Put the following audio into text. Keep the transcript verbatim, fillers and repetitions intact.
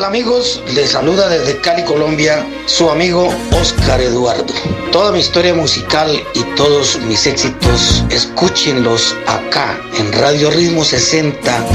tal amigos? Les saluda desde Cali, Colombia, su amigo Oscar Eduardo. Toda mi historia musical y todos mis éxitos, escúchenlos acá en Radio Ritmo sesenta